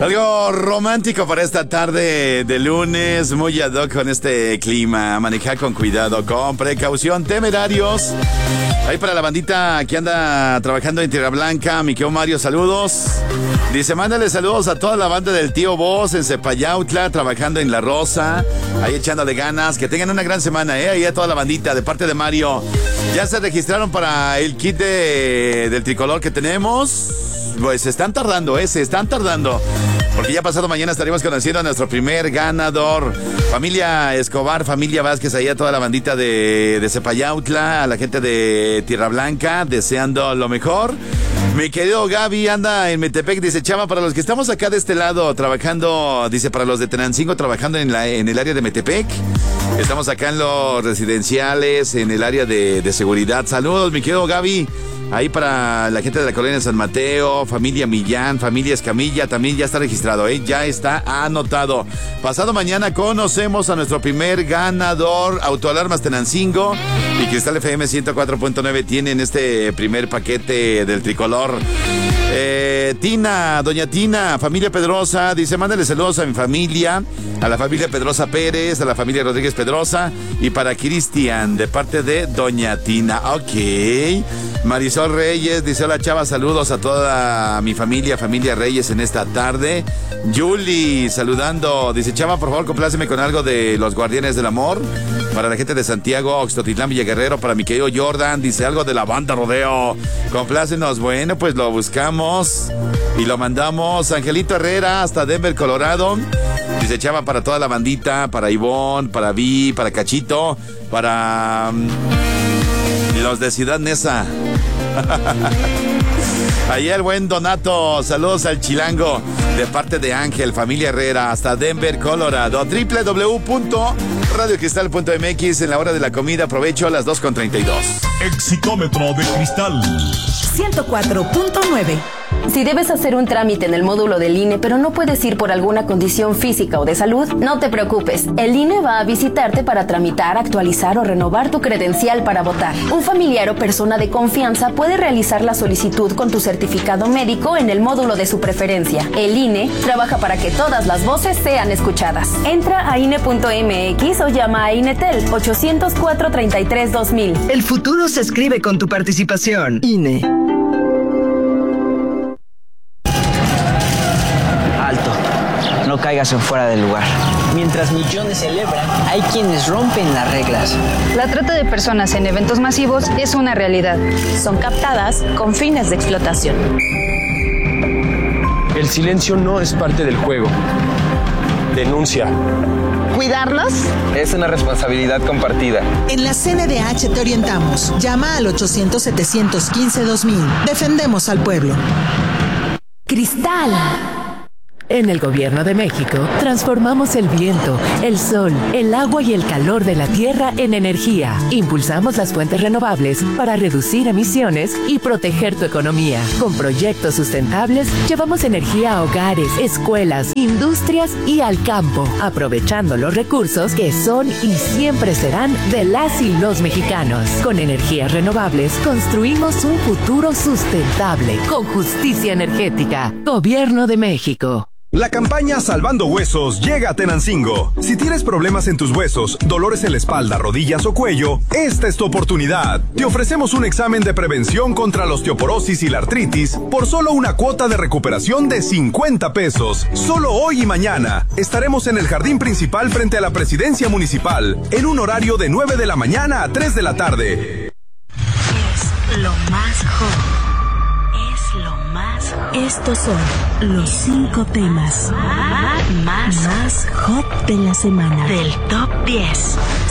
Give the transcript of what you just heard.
Algo romántico para esta tarde de lunes, muy ad hoc con este clima. Manejar con cuidado, con precaución, temerarios. Ahí para la bandita que anda trabajando en Tierra Blanca, mi querido Mario, saludos. Dice, mándale saludos a toda la banda del Tío Boss en Cepayautla, trabajando en La Rosa, ahí echándole ganas. Que tengan una gran semana, ahí a toda la bandita, de parte de Mario. ¿Ya se registraron para el kit del tricolor que tenemos? Pues se están tardando, porque ya pasado mañana estaremos conociendo a nuestro primer ganador. Familia Escobar, familia Vázquez, ahí a toda la bandita de Cepayautla, a la gente de Tierra Blanca, deseando lo mejor. Mi querido Gaby anda en Metepec, dice, Chava, para los que estamos acá de este lado trabajando, dice, para los de Tenancingo trabajando en el área de Metepec, estamos acá en los residenciales, en el área de seguridad. Saludos, mi querido Gaby. Ahí para la gente de la colonia San Mateo, familia Millán, familia Escamilla, también ya está registrado, ya está anotado. Pasado mañana conocemos a nuestro primer ganador. Autoalarmas Tenancingo y Cristal FM 104.9 tienen este primer paquete del tricolor. Doña Tina, familia Pedrosa, dice, mándale saludos a mi familia, a la familia Pedrosa Pérez, a la familia Rodríguez Pedrosa y para Cristian, de parte de Doña Tina. Ok. Marisol Reyes dice, hola Chava, saludos a toda mi familia Reyes en esta tarde. Julie, saludando, dice, Chava, por favor, compláceme con algo de Los Guardianes del Amor. Para la gente de Santiago, Oxtotitlán, Villaguerrero, para mi querido Jordan, dice algo de la banda Rodeo. Complácenos, bueno, pues lo buscamos y lo mandamos. Angelito Herrera, hasta Denver, Colorado. Dice, Chava, para toda la bandita, para Ivonne, para Vi, para Cachito, para los de Ciudad Neza. Ahí el buen Donato, saludos al Chilango, de parte de Ángel, familia Herrera, hasta Denver, Colorado. www.radiocristal.mx. En la hora de la comida, aprovecho a las 2:32. Exitómetro de cristal 104.9. Si debes hacer un trámite en el módulo del INE, pero no puedes ir por alguna condición física o de salud, no te preocupes. El INE va a visitarte para tramitar, actualizar o renovar tu credencial para votar. Un familiar o persona de confianza puede realizar la solicitud con tu certificado médico en el módulo de su preferencia. El INE trabaja para que todas las voces sean escuchadas. Entra a INE.mx o llama a INETEL 804-33-2000. El futuro se escribe con tu participación. INE. No caigas en fuera del lugar. Mientras millones celebran, hay quienes rompen las reglas. La trata de personas en eventos masivos es una realidad. Son captadas con fines de explotación. El silencio no es parte del juego. Denuncia. ¿Cuidarlos? Es una responsabilidad compartida. En la CNDH te orientamos. Llama al 800-715-2000. Defendemos al pueblo. Cristal. En el Gobierno de México, transformamos el viento, el sol, el agua y el calor de la tierra en energía. Impulsamos las fuentes renovables para reducir emisiones y proteger tu economía. Con proyectos sustentables, llevamos energía a hogares, escuelas, industrias y al campo, aprovechando los recursos que son y siempre serán de las y los mexicanos. Con energías renovables, construimos un futuro sustentable, con justicia energética. Gobierno de México. La campaña Salvando Huesos llega a Tenancingo. Si tienes problemas en tus huesos, dolores en la espalda, rodillas o cuello, esta es tu oportunidad. Te ofrecemos un examen de prevención contra la osteoporosis y la artritis por solo una cuota de recuperación de 50 pesos. Solo hoy y mañana estaremos en el jardín principal frente a la presidencia municipal en un horario de 9 de la mañana a 3 de la tarde. Es lo más hot. Estos son los 5 temas más hot de la semana. Del Top 10.